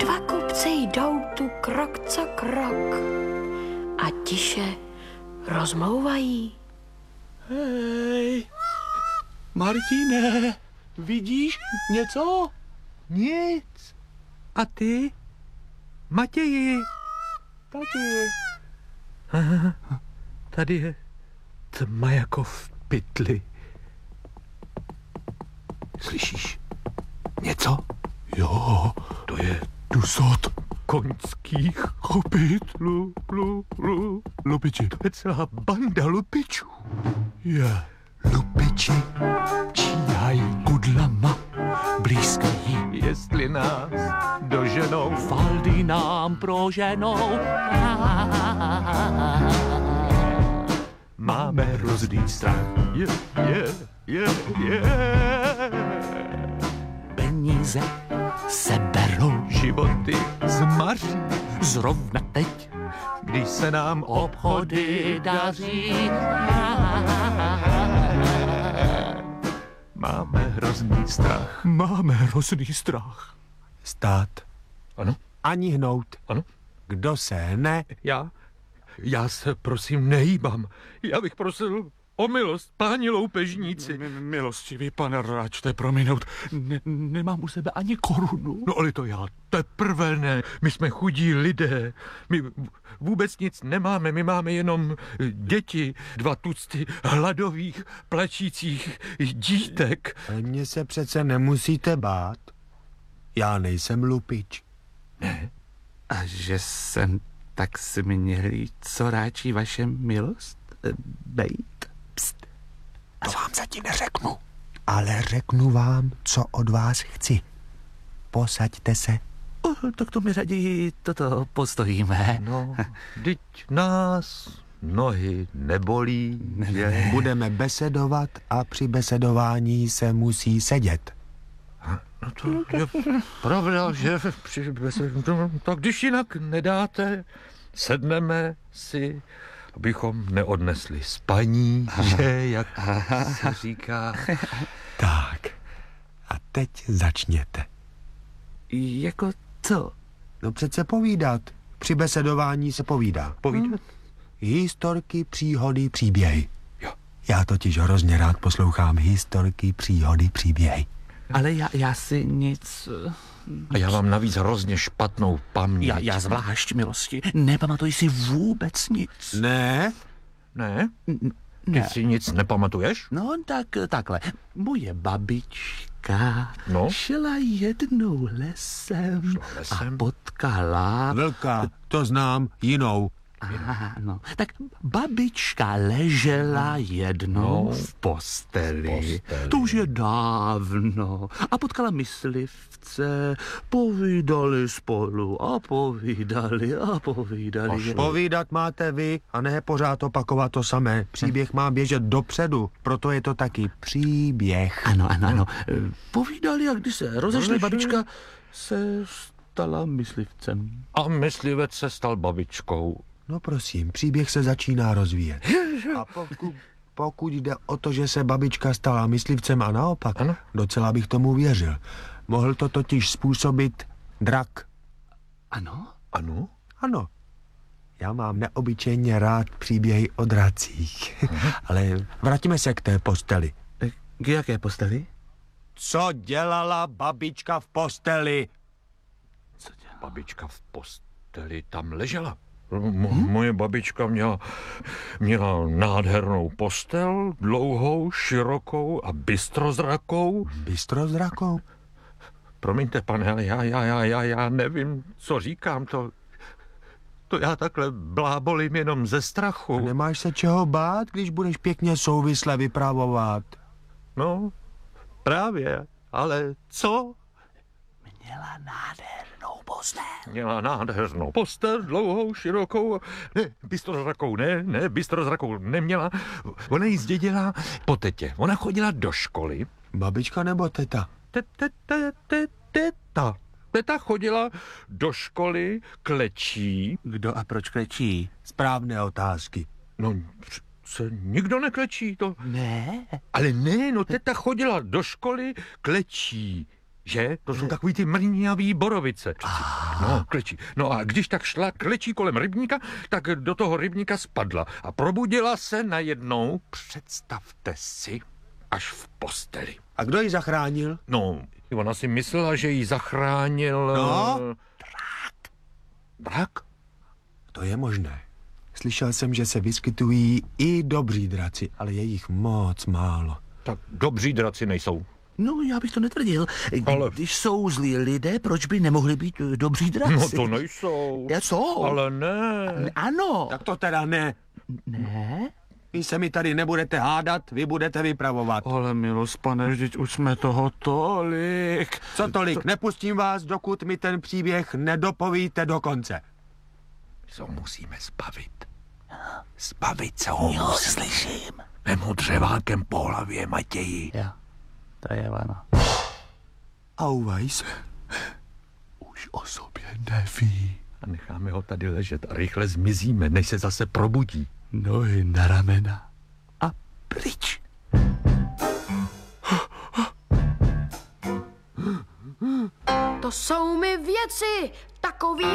Dva kupci jdou tu krok co krok a tiše rozmlouvají. Hej, Martine, vidíš něco? Nic. A ty? Matěji? Taky. Tady je tma jako v pytli. Slyšíš něco? Jo, to je dusot Koňských kopyt. Lupiči. To je celá banda lupičů. Je. Lupiči číhají kudlama, blízkají. Jestli nás doženou, Faldy nám proženou. máme hrozný strach. Peníze se berou, Životy zmaří, zrovna teď když se nám obchody daří. máme hrozný strach. Máme hrozný strach. Stát. Ano, Ani hnout. ano. Kdo se hne, Já se prosím nehýbám. Já bych prosil o milost, páni loupežníci. Milostivý pane, račte prominout. Nemám u sebe ani korunu. No ale to já teprve ne. My jsme chudí lidé. My vůbec nic nemáme. My máme jenom děti, 2 tucty hladových, plačících dítek. Ale mně se přece nemusíte bát. Já nejsem lupič. A že jsem tak smělý, co ráčí vaše milost bejt? Pst. To vám zatím neřeknu. Ale řeknu vám, co od vás chci. Posaďte se. Tak to mi raději toto postojíme. No, vždyť nás nohy nebolí. Ne. Budeme besedovat a při besedování se musí sedět. No to je pravda, že tak když jinak nedáte, sedneme si, abychom neodnesli spaní, že, jak se říká. Tak. A teď začněte. Jako co? No přece povídat. Při besedování se povídá. Povídat? Historky, příhody, příběhy. Jo. Já totiž hrozně rád poslouchám historky, příhody, příběhy. Ale já si nic... A já mám navíc hrozně špatnou paměť. Já zvlášť, milosti, nepamatuji si vůbec nic. Ne? Ne? Ty Ne. si nic nepamatuješ? No tak takhle. Moje babička No? šla jednou lesem lesem? a potkala... Vlka, to znám, jinou. Aha, no. Tak babička ležela jednou No, v posteli. posteli. To už je dávno. A potkala myslivce, povídali spolu a povídali a povídali. Povídat máte vy a ne pořád opakovat to samé. Příběh má běžet dopředu, proto je to taky příběh. Ano. Povídali a když se rozešli, babička se stala myslivcem. A myslivec se stal babičkou. No prosím, příběh se začíná rozvíjet. A pokud jde o to, že se babička stala myslivcem a naopak, Ano. docela bych tomu věřil. Mohl to totiž způsobit drak. Ano? Ano? Ano. Já mám neobyčejně rád příběhy o dracích. Ale vrátíme se k té posteli. K jaké posteli? Co dělala babička v posteli? Babička v posteli tam ležela. Moje babička měla nádhernou postel, dlouhou, širokou a bystrozrakou. Bystrozrakou? Promiňte, pane, ale já nevím, co říkám. To já takhle blábolím jenom ze strachu. A nemáš se čeho bát, když budeš pěkně souvisle vypravovat? No, právě, ale co? Měla nádhernou postel. Měla nádhernou postel, dlouhou, širokou, ne, bystrozrakou neměla. Ona ji zdědila po tetě. Ona chodila do školy. Babička nebo teta? Teta. Teta chodila do školy, klečí. Kdo a proč klečí? Správné otázky. No, se nikdo neklečí, to... Ne. Ale ne, no teta chodila do školy, klečí. Že? To jsou takový ty mrňavý borovice. No, klečí. No a když tak šla klečí kolem rybníka, tak do toho rybníka spadla a probudila se najednou, představte si, až v posteli. A kdo ji zachránil? No, ona si myslela, že ji zachránil... No? Drak? To je možné. Slyšel jsem, že se vyskytují i dobří draci, ale je jich moc málo. Tak dobří draci nejsou. No, já bych to netvrdil. Ale- Když jsou zlí lidé, proč by nemohli být dobří draci? No to nejsou. Jsou. Ale ne. Ano. Tak to teda ne. Ne? Vy se mi tady nebudete hádat, vy budete vypravovat. Ale milost, pane, vždyť už jsme toho tolik. Co tolik? Nepustím vás, dokud mi ten příběh nedopovíte do konce. Co musíme zbavit? Zbavit se ho Jo, musíme. slyším. Vemu dřevákem po hlavě, Matěji. Jo, to je ono. Auweis už o sobě neví. A necháme ho tady ležet a rychle zmizíme, než se zase probudí. Nohy na ramena. A pryč. To jsou mi věci, takový